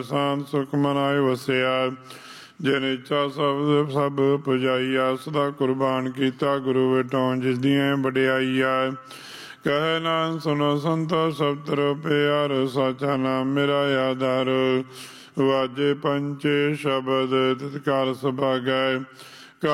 ਸਾਨ ਸੁਖ ਮਨਾਏ ਵਸਿਆ। ਜਿਨ ਇੱਛਾ ਸਭ ਪੁਜਾਈਆ। ਸਦਾ ਕੁਰਬਾਨ ਕੀਤਾ ਗੁਰੂ ਵਿਟੋਂ ਜਿਸ ਦੀਆਂ ਵਡਿਆਈਆ। ਕਹੈ ਨਾਨਕ ਸੁਨੋ ਸੰਤੋ ਸਭ ਤਰੋ ਪਿਆਰ। ਸਾਚਾ ਨਾਮ ਮੇਰਾ ਆਧਾਰ। ਵਾਜੇ ਪੰਚੇ ਸ਼ਬਦ ਤਿਤ ਕਾਲ ਸੁਭਾਗੈ।